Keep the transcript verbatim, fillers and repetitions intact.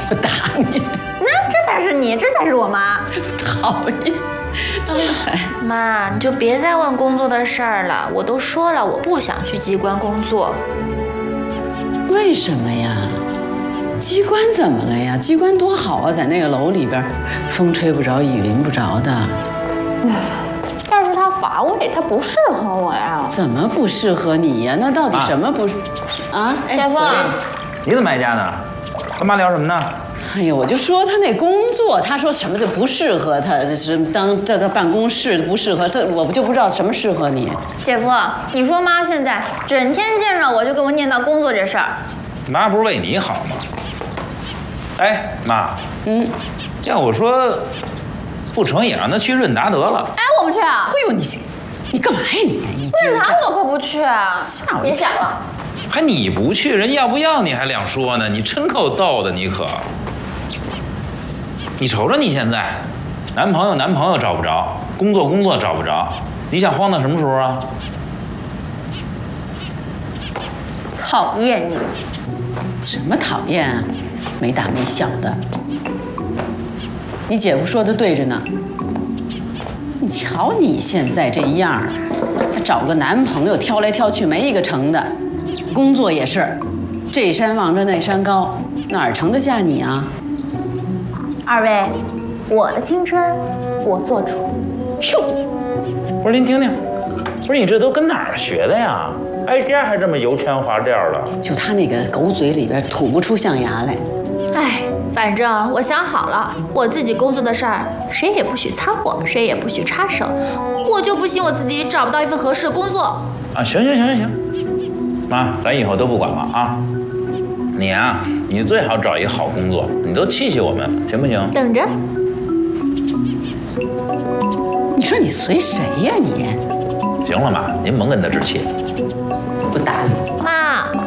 就打你。 那这才是你，这才是我妈。 讨厌。 妈，你就别再问工作的事儿了。我都说了，我不想去机关工作。 为什么呀？机关怎么了呀？机关多好啊，在那个楼里边，风吹不着，雨淋不着的。 嗯，但是它乏味，它不适合我呀。 怎么不适合你呀？那到底什么不是？啊， 姐夫， 你怎么在家呢？跟妈聊什么呢？ 哎呀，我就说他那工作，他说什么就不适合他，这是当这个办公室不适合，这我不就不知道什么适合你。 姐夫，你说妈现在整天见着我就跟我念叨工作这事儿。 妈不是为你好吗？哎，妈， 嗯， 要我说，不成也让他去润达得了。 哎，我不去啊！ 哎呦你，你干嘛呀你？一为啥我可不去啊？ 吓我！ 别想了。 还你不去，人要不要你还两说呢？你真够逗的，你可。你瞅瞅你现在，男朋友男朋友找不着，工作工作找不着，你想慌到什么时候啊？ 讨厌你！ 什么讨厌啊？没大没小的。你姐夫说的对着呢。你瞧你现在这样儿，还找个男朋友挑来挑去没一个成的，工作也是，这山望着那山高，哪儿盛得下你啊？ 二位，我的青春我做主。 咻！ 不是您听听，不是你这都跟哪儿学的呀？挨家还这么油腔滑调的。 就他那个狗嘴里边吐不出象牙来。 哎，反正我想好了，我自己工作的事儿，谁也不许掺和，谁也不许插手。我就不信我自己找不到一份合适的工作。 啊，行行行行行，妈，咱以后都不管了啊。你啊，你最好找一个好工作，你都气气我们，行不行？ 等着。 你说你随谁呀你？ 行了妈，您甭跟他置气。 不搭理。 妈。